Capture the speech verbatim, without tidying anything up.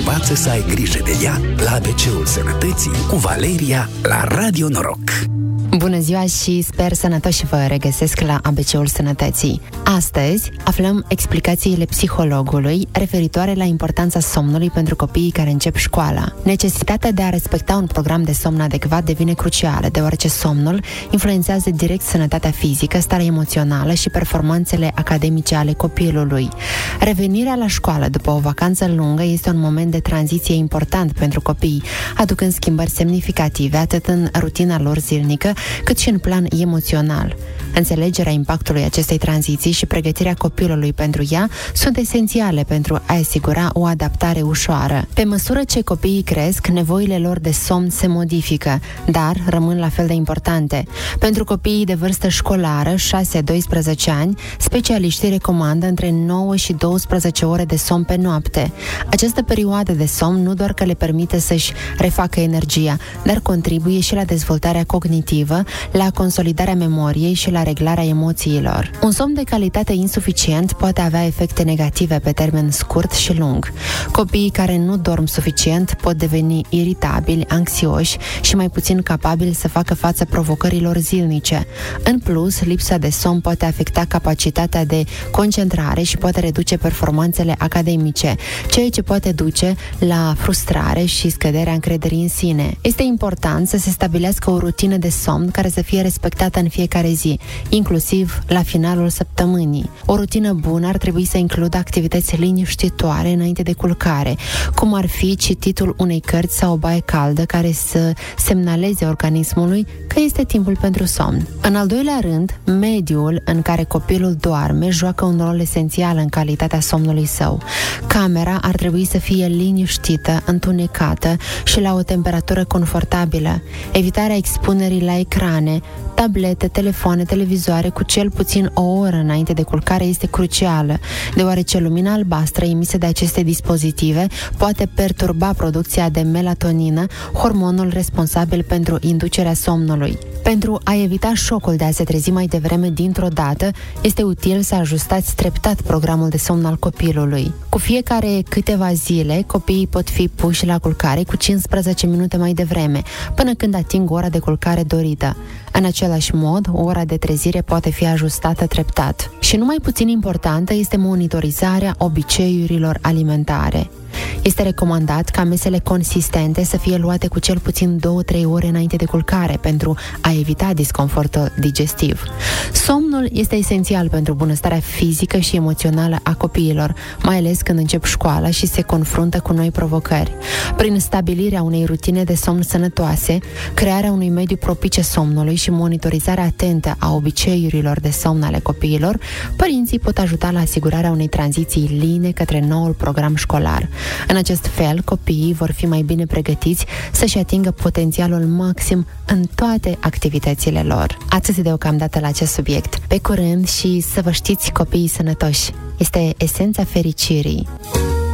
învață să ai grijă de ea la A B C-ul Sănătății cu Valeria la Radio Noroc. Bună ziua și sper sănătoși vă regăsesc la A B C-ul Sănătății. Astăzi aflăm explicațiile psihologului referitoare la importanța somnului pentru copiii care încep școala. Necesitatea de a respecta un program de somn adecvat devine crucială, deoarece somnul influențează direct sănătatea fizică, starea emoțională și performanțele academice ale copilului. Revenirea la școală după o vacanță lungă este un moment de tranziție important pentru copii, aducând schimbări semnificative atât în rutina lor zilnică, cât și în plan emoțional. Înțelegerea impactului acestei tranziții și pregătirea copilului pentru ea sunt esențiale pentru a asigura o adaptare ușoară. Pe măsură ce copiii cresc, nevoile lor de somn se modifică, dar rămân la fel de importante. Pentru copiii de vârstă școlară, șase doisprezece ani, specialiștii recomandă între nouă și douăsprezece ore de somn pe noapte. Această perioadă de somn nu doar că le permite să-și refacă energia, dar contribuie și la dezvoltarea cognitivă, la consolidarea memoriei și la reglarea emoțiilor. Un somn de calitate insuficient poate avea efecte negative pe termen scurt și lung. Copiii care nu dorm suficient pot deveni iritabili, anxioși și mai puțin capabili să facă față provocărilor zilnice. În plus, lipsa de somn poate afecta capacitatea de concentrare și poate reduce performanțele academice, ceea ce poate duce la frustrare și scăderea încrederii în sine. Este important să se stabilească o rutină de somn care să fie respectată în fiecare zi, inclusiv la finalul săptămânii. O rutină bună ar trebui să includă activități liniștitoare înainte de culcare, cum ar fi cititul unei cărți sau o baie caldă care să semnaleze organismului că este timpul pentru somn. În al doilea rând, mediul în care copilul doarme joacă un rol esențial în calitatea somnului său. Camera ar trebui să fie liniștită, întunecată și la o temperatură confortabilă. Evitarea expunerii la ecrane, tablete, telefoane, televizoare cu cel puțin o oră înainte de culcare este crucială, deoarece lumina albastră emisă de aceste dispozitive poate perturba producția de melatonină, hormonul responsabil pentru inducerea somnului. Pentru a evita șocul de a se trezi mai devreme dintr-o dată, este util să ajustați treptat programul de somn al copilului. Cu fiecare câteva zile, copiii pot fi puși la culcare cu cincisprezece minute mai devreme, până când ating ora de culcare dorită. În același mod, ora de trezire poate fi ajustată treptat. Și nu mai puțin importantă este monitorizarea obiceiurilor alimentare. Este recomandat ca mesele consistente să fie luate cu cel puțin două-trei ore înainte de culcare pentru a evita disconfortul digestiv. Somnul este esențial pentru bunăstarea fizică și emoțională a copiilor, mai ales când încep școala și se confruntă cu noi provocări. Prin stabilirea unei rutine de somn sănătoase, crearea unui mediu propice somnului și monitorizarea atentă a obiceiurilor de somn ale copiilor, părinții pot ajuta la asigurarea unei tranziții line către noul program școlar. În acest fel, copiii vor fi mai bine pregătiți să-și atingă potențialul maxim în toate activitățile lor. Atât deocamdată la acest subiect. Pe curând și să vă știți copiii sănătoși. Este esența fericirii.